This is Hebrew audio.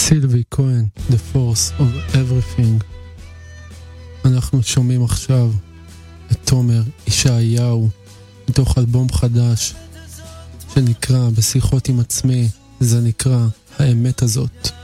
סילבי כהן, The Force of Everything. אנחנו שומעים עכשיו את תומר ישעיהו מתוך אלבום חדש שנקרא בשיחות עם עצמי, זה נקרא האמת הזאת.